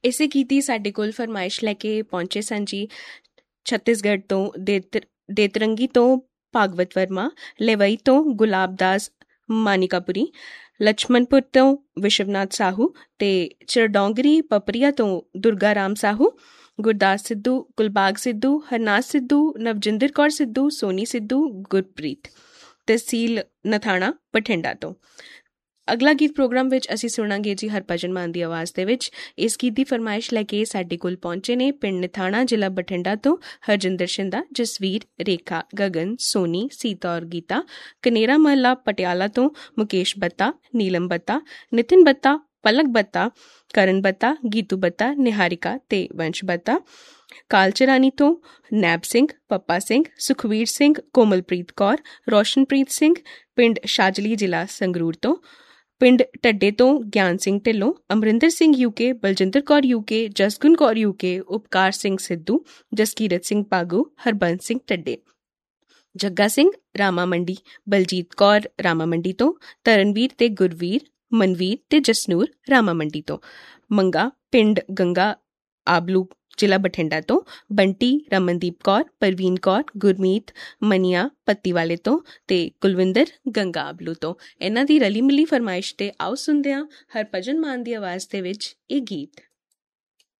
ਇਸੇ ਗੀਤ ਦੀ ਸਾਡੇ ਕੋਲ ਫਰਮਾਇਸ਼ ਲੈ ਕੇ ਪਹੁੰਚੇ ਸਨ ਜੀ ਛੱਤੀਸਗੜ੍ਹ ਤੋਂ ਦੇਤਰੰਗੀ ਤੋਂ ਭਾਗਵਤ ਵਰਮਾ, ਲੇਵਈ ਤੋਂ ਗੁਲਾਬ ਦਾਸ ਮਾਨਿਕਾਪੁਰੀ, ਲਛਮਨਪੁਰ ਤੋਂ ਵਿਸ਼ਵਨਾਥ ਸਾਹੂ ਤੇ ਚਰਡੋਂਗਰੀ ਪਪਰੀਆ ਤੋਂ ਦੁਰਗਾ ਰਾਮ ਸਾਹੂ, ਗੁਰਦਾਸ ਸਿੱਧੂ, ਗੁਲਬਾਗ ਸਿੱਧੂ, ਹਰਨਾਜ ਸਿੱਧੂ, ਨਵਜਿੰਦਰ ਕੌਰ ਸਿੱਧੂ, ਸੋਨੀ ਸਿੱਧੂ, ਗੁਰਪ੍ਰੀਤ, ਤਹਿਸੀਲ ਨਥਾਣਾ ਬਠਿੰਡਾ ਤੋਂ। ਅਗਲਾ ਗੀਤ ਪ੍ਰੋਗਰਾਮ ਵਿੱਚ ਅਸੀਂ ਸੁਣਾਂਗੇ ਜੀ ਹਰਭਜਨ ਮਾਨ ਦੀ ਆਵਾਜ਼ ਦੇ ਵਿੱਚ। ਇਸ ਗੀਤ ਦੀ ਫਰਮਾਇਸ਼ ਲੈ ਕੇ ਸਾਡੇ ਕੋਲ ਪਹੁੰਚੇ ਨੇ ਪਿੰਡ ਨਥਾਣਾ, ਜ਼ਿਲ੍ਹਾ ਬਠਿੰਡਾ ਤੋਂ ਹਰਜਿੰਦਰ ਸ਼ਿੰਦਾ, ਜਸਵੀਰ, ਰੇਖਾ, ਗਗਨ, ਸੋਨੀ, ਸੀਤਾ ਔਰ ਗੀਤਾ, ਕਨੇਰਾ ਮਹੱਲਾ ਪਟਿਆਲਾ ਤੋਂ ਮੁਕੇਸ਼ ਬੱਤਾ, ਨੀਲਮ ਬੱਤਾ, ਨਿਤਿਨ ਬੱਤਾ, ਪਲਕ ਬੱਤਾ, ਕਰਨ ਬੱਤਾ, ਗੀਤੂ ਬੱਤਾ, ਨਿਹਾਰਿਕਾ ਤੇ ਵੰਸ਼ ਬੱਤਾ, ਕਾਲਚਰਾਨੀ ਤੋਂ ਨੈਬ ਸਿੰਘ, ਪੱਪਾ ਸਿੰਘ, ਸੁਖਵੀਰ ਸਿੰਘ, ਕੋਮਲਪ੍ਰੀਤ ਕੌਰ, ਰੋਸ਼ਨਪ੍ਰੀਤ ਸਿੰਘ, ਪਿੰਡ ਸ਼ਾਜਲੀ, ਜ਼ਿਲ੍ਹਾ ਸੰਗਰੂਰ ਤੋਂ, ਪਿੰਡ ਢੱਡੇ ਤੋਂ ਗਿਆਨ Singh Dhillon, Amarinder Singh UK, Baljinder Kaur UK, ਜਸਗੁਨ Kaur UK, ਉਪਕਾਰ Singh Sidhu, Jaskirat Singh ਪਾਗੂ, Harbans Singh ਢੱਡੇ, ਜੱਗਾ ਸਿੰਘ ਰਾਮਾ ਮੰਡੀ, ਬਲਜੀਤ ਕੌਰ ਰਾਮਾ ਮੰਡੀ ਤੋਂ, ਤਰਨਵੀਰ ਤੇ ਗੁਰਵੀਰ, ਮਨਵੀਰ ਤੇ ਜਸਨੂਰ ਰਾਮਾ ਮੰਡੀ ਤੋਂ, ਮੰਗਾ ਪਿੰਡ ਗੰਗਾ ਆਬਲੂ, ਜ਼ਿਲ੍ਹਾ ਬਠਿੰਡਾ ਤੋਂ, ਬੰਟੀ, ਰਮਨਦੀਪ ਕੌਰ, ਪਰਵੀਨ ਕੌਰ, ਗੁਰਮੀਤ, ਮਨੀਆ ਪੱਤੀ ਵਾਲੇ ਤੋਂ ਤੇ ਕੁਲਵਿੰਦਰ ਗੰਗਾ ਆਬਲੂ ਤੋਂ। ਇਹਨਾਂ ਦੀ ਰਲੀ ਮਿਲੀ ਫਰਮਾਇਸ਼ ਤੇ ਆਓ ਸੁਣਦੇ ਹਾਂ ਹਰਭਜਨ ਮਾਨ ਦੀ ਆਵਾਜ਼ ਦੇ ਵਿੱਚ ਇਹ ਗੀਤ।